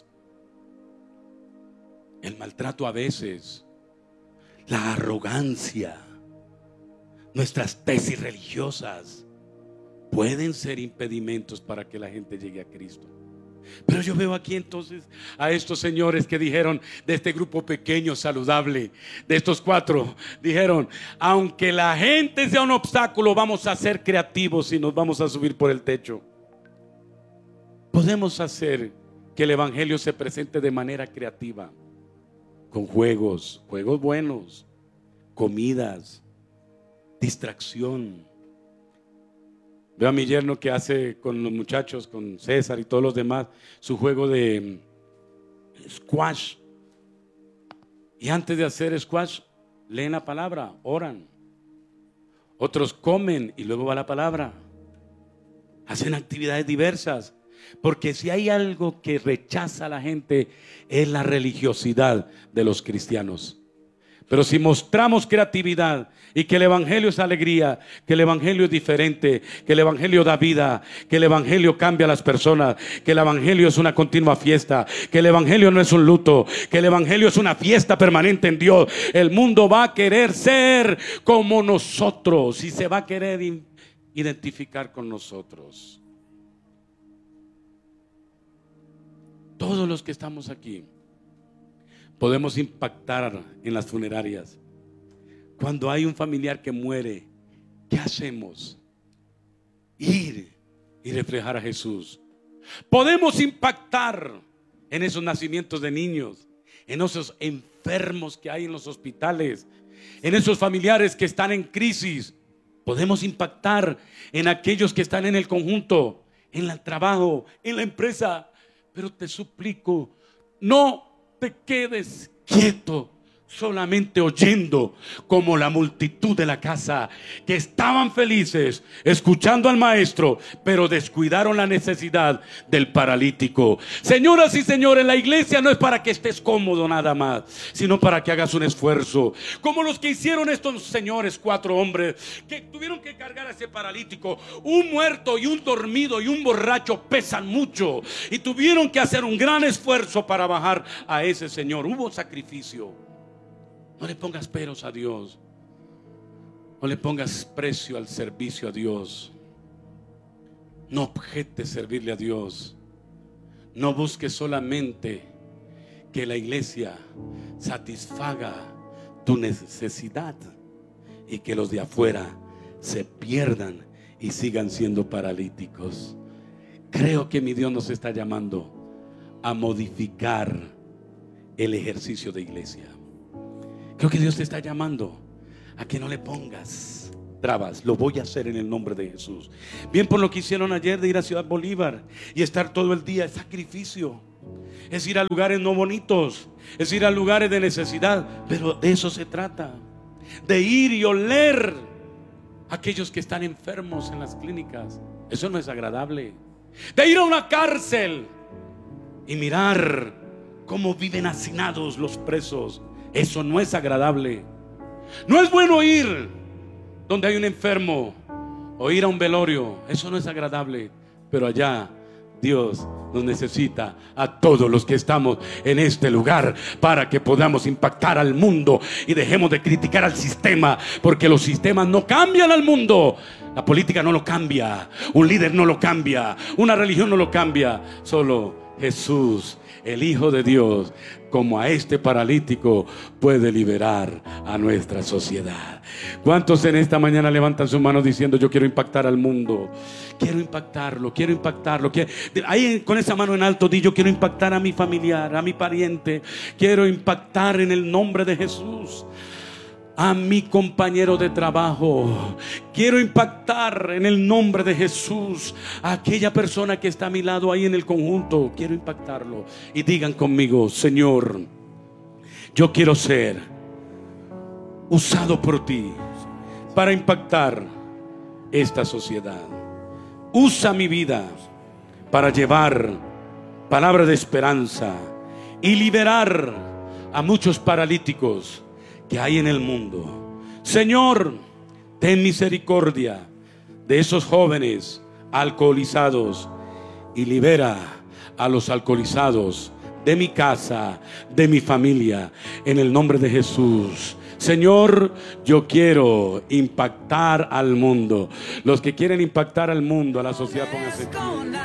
el maltrato a veces, la arrogancia, nuestras tesis religiosas pueden ser impedimentos para que la gente llegue a Cristo. Pero yo veo aquí entonces a estos señores que dijeron, de este grupo pequeño, saludable, de estos cuatro, dijeron: aunque la gente sea un obstáculo, vamos a ser creativos y nos vamos a subir por el techo. Podemos hacer que el evangelio se presente de manera creativa, con juegos, juegos buenos, comidas, distracción. Veo a mi yerno que hace con los muchachos, con César y todos los demás, su juego de squash. Y antes de hacer squash, leen la palabra, oran. Otros comen y luego va la palabra. Hacen actividades diversas. Porque si hay algo que rechaza a la gente, es la religiosidad de los cristianos. Pero si mostramos creatividad y que el evangelio es alegría, que el evangelio es diferente, que el evangelio da vida, que el evangelio cambia a las personas, que el evangelio es una continua fiesta, que el evangelio no es un luto, que el evangelio es una fiesta permanente en Dios, el mundo va a querer ser como nosotros y se va a querer identificar con nosotros. Todos los que estamos aquí podemos impactar en las funerarias. Cuando hay un familiar que muere, ¿qué hacemos? Ir y reflejar a Jesús. Podemos impactar en esos nacimientos de niños, en esos enfermos que hay en los hospitales, en esos familiares que están en crisis. Podemos impactar en aquellos que están en el conjunto, en el trabajo, en la empresa. Pero te suplico, no te quedes quieto solamente oyendo, como la multitud de la casa, que estaban felices escuchando al maestro, pero descuidaron la necesidad del paralítico. Señoras y señores, la iglesia no es para que estés cómodo nada más, sino para que hagas un esfuerzo, como los que hicieron estos señores, cuatro hombres que tuvieron que cargar a ese paralítico. Un muerto y un dormido y un borracho pesan mucho, y tuvieron que hacer un gran esfuerzo para bajar a ese señor. Hubo sacrificio. No le pongas peros a Dios. No le pongas precio al servicio a Dios. No objetes servirle a Dios. No busques solamente que la iglesia satisfaga tu necesidad y que los de afuera se pierdan y sigan siendo paralíticos. Creo que mi Dios nos está llamando a modificar el ejercicio de iglesia. Creo que Dios te está llamando a que no le pongas trabas. Lo voy a hacer en el nombre de Jesús. Bien por lo que hicieron ayer de ir a Ciudad Bolívar y estar todo el día. Es sacrificio. Es ir a lugares no bonitos. Es ir a lugares de necesidad. Pero de eso se trata. De ir y oler a aquellos que están enfermos en las clínicas. Eso no es agradable. De ir a una cárcel y mirar cómo viven hacinados los presos. Eso no es agradable. No es bueno ir donde hay un enfermo o ir a un velorio. Eso no es agradable. Pero allá Dios nos necesita a todos los que estamos en este lugar para que podamos impactar al mundo y dejemos de criticar al sistema, porque los sistemas no cambian al mundo. La política no lo cambia, un líder no lo cambia, una religión no lo cambia. Solo Jesús, el Hijo de Dios, como a este paralítico, puede liberar a nuestra sociedad. ¿Cuántos en esta mañana levantan sus manos diciendo: yo quiero impactar al mundo? Quiero impactarlo, quiero impactarlo. Quiero... Ahí con esa mano en alto di: yo quiero impactar a mi familiar, a mi pariente. Quiero impactar en el nombre de Jesús a mi compañero de trabajo. Quiero impactar en el nombre de Jesús a aquella persona que está a mi lado ahí en el conjunto. Quiero impactarlo. Y digan conmigo: Señor, yo quiero ser usado por ti para impactar esta sociedad. Usa mi vida para llevar palabra de esperanza y liberar a muchos paralíticos que hay en el mundo. Señor, ten misericordia de esos jóvenes alcoholizados y libera a los alcoholizados de mi casa, de mi familia, en el nombre de Jesús. Señor, yo quiero impactar al mundo. Los que quieren impactar al mundo, a la sociedad, pónganse en pie.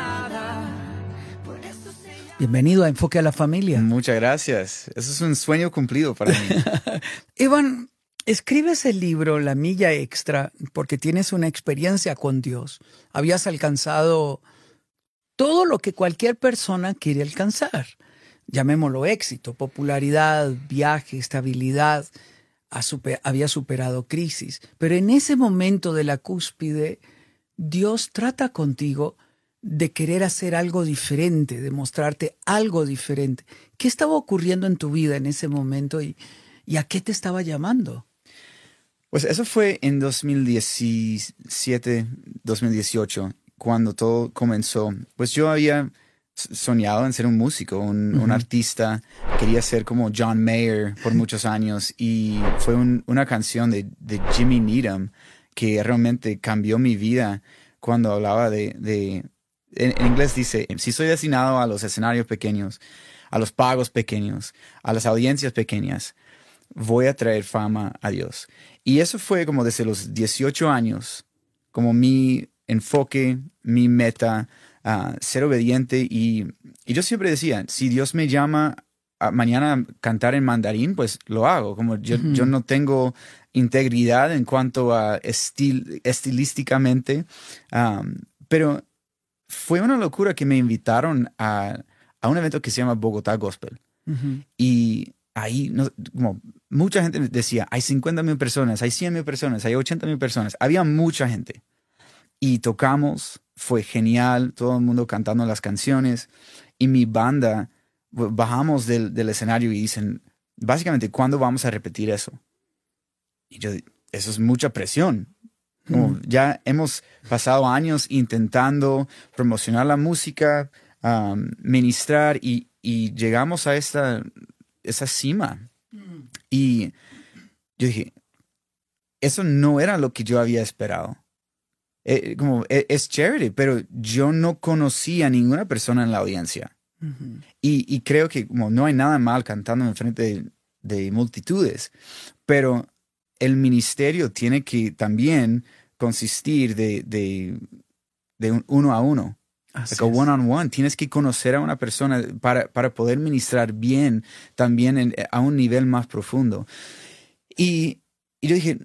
Bienvenido a Enfoque a la Familia. Muchas gracias. Eso es un sueño cumplido para mí. Iván, escribes el libro La Milla Extra porque tienes una experiencia con Dios. Habías alcanzado todo lo que cualquier persona quiere alcanzar. Llamémoslo éxito, popularidad, viaje, estabilidad. Super, había superado crisis. Pero en ese momento de la cúspide, Dios trata contigo de querer hacer algo diferente, de mostrarte algo diferente. ¿Qué estaba ocurriendo en tu vida en ese momento y, y a qué te estaba llamando? Pues eso fue en dos mil diecisiete, dos mil dieciocho, cuando todo comenzó. Pues yo había soñado en ser un músico, un, uh-huh. un artista. Quería ser como John Mayer por muchos años, y fue un, una canción de, de Jimmy Needham que realmente cambió mi vida cuando hablaba de... de En, en inglés dice: si soy destinado a los escenarios pequeños, a los pagos pequeños, a las audiencias pequeñas, voy a traer fama a Dios. Y eso fue como desde los dieciocho años, como mi enfoque, mi meta, uh, ser obediente. Y, y yo siempre decía: si Dios me llama a mañana a cantar en mandarín, pues lo hago. Como yo, uh-huh. yo no tengo integridad en cuanto a estil, estilísticamente, um, pero... fue una locura que me invitaron a, a un evento que se llama Bogotá Gospel. Uh-huh. Y ahí no, como mucha gente decía: hay cincuenta mil personas, hay cien mil personas, hay ochenta mil personas. Había mucha gente. Y tocamos, fue genial, todo el mundo cantando las canciones. Y mi banda, bajamos del, del escenario y dicen, básicamente, ¿cuándo vamos a repetir eso? Y yo, eso es mucha presión. Como ya hemos pasado años intentando promocionar la música, um, ministrar, y, y llegamos a esta, esa cima. Mm. Y yo dije, eso no era lo que yo había esperado. Eh, como, es, es chévere, pero yo no conocía a ninguna persona en la audiencia. Uh-huh. Y, y creo que como, no hay nada mal cantando en frente de, de multitudes, pero el ministerio tiene que también consistir de, de, de un uno a uno. Like a one on one. Tienes que conocer a una persona para, para poder ministrar bien también en, a un nivel más profundo. Y, y yo dije,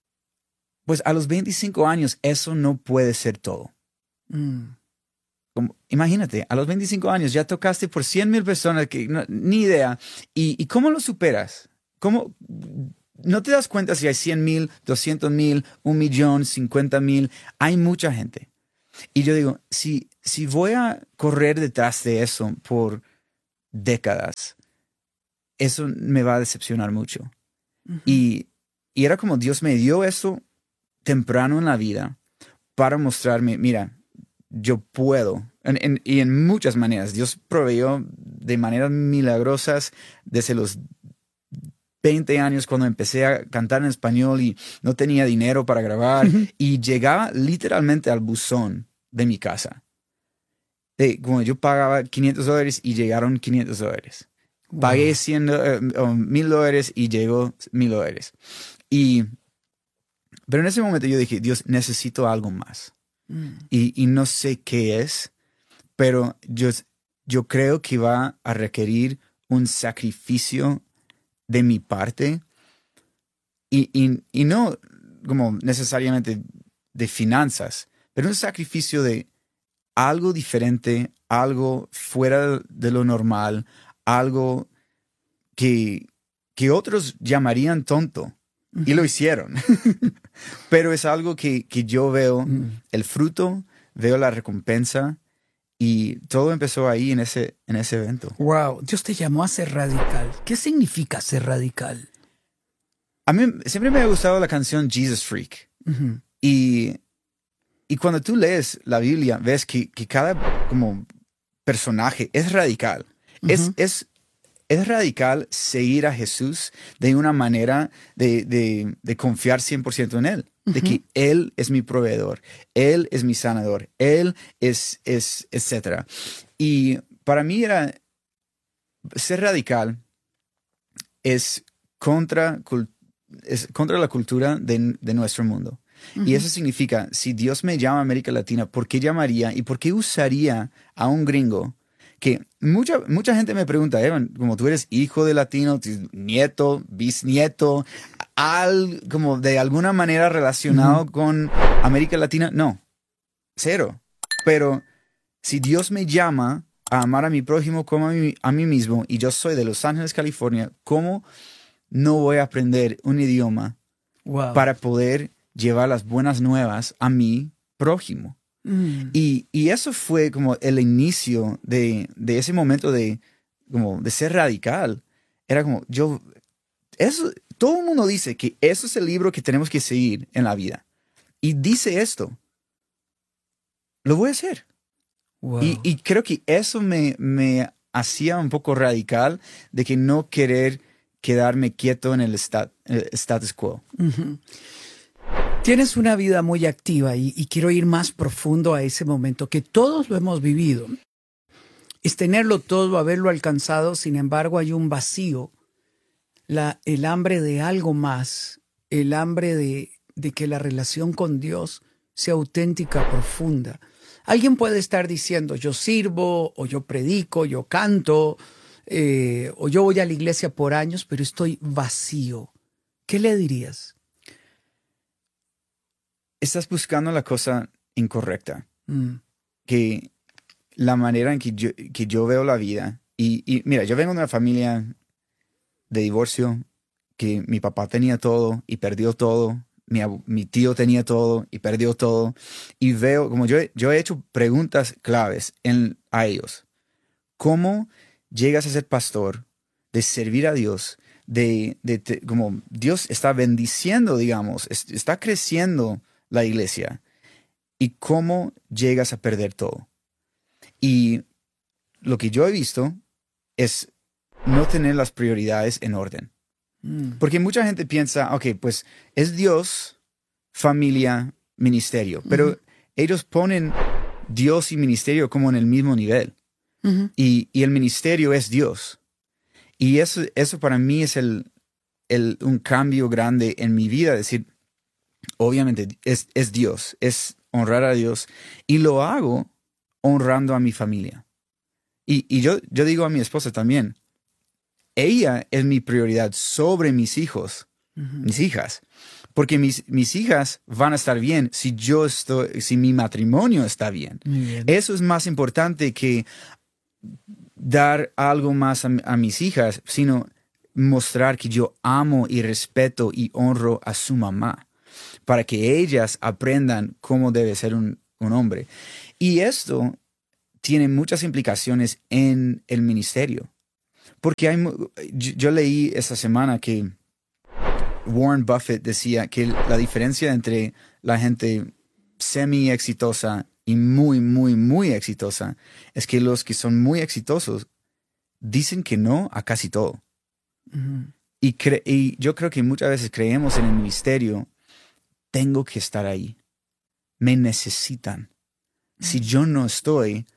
pues a los veinticinco años eso no puede ser todo. Mm. Como, imagínate, a los veinticinco años ya tocaste por cien mil personas que no, ni idea. ¿Y, y cómo lo superas? ¿Cómo no te das cuenta si hay cien mil, doscientos mil, un millón, cincuenta mil. Hay mucha gente. Y yo digo, si, si voy a correr detrás de eso por décadas, eso me va a decepcionar mucho. Uh-huh. Y, y era como Dios me dio eso temprano en la vida para mostrarme, mira, yo puedo. En, en, y en muchas maneras. Dios proveyó de maneras milagrosas desde los veinte años cuando empecé a cantar en español y no tenía dinero para grabar. Uh-huh. Y llegaba literalmente al buzón de mi casa. De, como yo pagaba quinientos dólares y llegaron quinientos dólares. Wow. Pagué cien, uh, mil dólares y llegó mil dólares. Y, pero en ese momento yo dije, Dios, necesito algo más. Mm. Y, y no sé qué es, pero yo, yo creo que va a requerir un sacrificio de mi parte y, y, y no como necesariamente de finanzas, pero un sacrificio de algo diferente, algo fuera de lo normal, algo que, que otros llamarían tonto. Uh-huh. Y lo hicieron. Pero es algo que, que yo veo uh-huh. el fruto, veo la recompensa y todo empezó ahí en ese, en ese evento. Wow, Dios te llamó a ser radical. ¿Qué significa ser radical? A mí siempre me ha gustado la canción Jesus Freak. Uh-huh. Y, y cuando tú lees la Biblia, ves que, que cada como personaje es radical. Uh-huh. Es, es, es radical seguir a Jesús de una manera de, de, de confiar cien por ciento en Él. Uh-huh. De que Él es mi proveedor, Él es mi sanador, Él es, es etcétera. Y para mí era, ser radical es contra, es contra la cultura de, de nuestro mundo. Uh-huh. Y eso significa, si Dios me llama a América Latina, ¿por qué llamaría y por qué usaría a un gringo? Que mucha, mucha gente me pregunta, Evan, como tú eres hijo de latino, nieto, bisnieto, al, como de alguna manera relacionado uh-huh. con América Latina. No, cero. Pero si Dios me llama a amar a mi prójimo como a mí, a mí mismo, y yo soy de Los Ángeles, California, ¿cómo no voy a aprender un idioma wow. para poder llevar las buenas nuevas a mi prójimo? Mm. Y, y eso fue como el inicio de, de ese momento de, como de ser radical. Era como, yo, eso, todo el mundo dice que eso es el libro que tenemos que seguir en la vida. Y dice esto. Lo voy a hacer. Wow. Y, y creo que eso me, me hacía un poco radical de que no querer quedarme quieto en el, stat, el status quo. Uh-huh. Tienes una vida muy activa y, y quiero ir más profundo a ese momento que todos lo hemos vivido. Es tenerlo todo, haberlo alcanzado, sin embargo hay un vacío, la, el hambre de algo más, el hambre de, de que la relación con Dios sea auténtica, profunda. Alguien puede estar diciendo, yo sirvo, o yo predico, yo canto, eh, o yo voy a la iglesia por años, pero estoy vacío. ¿Qué le dirías? Estás buscando la cosa incorrecta. Mm. Que la manera en que yo, que yo veo la vida. Y, y mira, yo vengo de una familia de divorcio que mi papá tenía todo y perdió todo. Mi, mi tío tenía todo y perdió todo. Y veo, como yo, yo he hecho preguntas claves en, a ellos. ¿Cómo llegas a ser pastor, de servir a Dios, de, de, de como Dios está bendiciendo, digamos, es, está creciendo la iglesia, y cómo llegas a perder todo? Y lo que yo he visto es no tener las prioridades en orden. Mm. Porque mucha gente piensa, ok, pues es Dios, familia, ministerio, pero uh-huh. ellos ponen Dios y ministerio como en el mismo nivel. Uh-huh. y, y el ministerio es Dios. Y eso, eso para mí es el, el, un cambio grande en mi vida, decir, obviamente es, es Dios, es honrar a Dios, y lo hago honrando a mi familia. Y, y yo, yo digo a mi esposa también, ella es mi prioridad sobre mis hijos, uh-huh. mis hijas, porque mis, mis hijas van a estar bien si yo estoy, si mi matrimonio está bien. bien. Eso es más importante que dar algo más a, a mis hijas, sino mostrar que yo amo y respeto y honro a su mamá, para que ellas aprendan cómo debe ser un, un hombre. Y esto tiene muchas implicaciones en el ministerio. Porque hay, yo, yo leí esta semana que Warren Buffett decía que la diferencia entre la gente semi exitosa y muy, muy, muy exitosa es que los que son muy exitosos dicen que no a casi todo. Uh-huh. Y, cre- y yo creo que muchas veces creemos en el ministerio, tengo que estar ahí, me necesitan. Uh-huh. Si yo no estoy,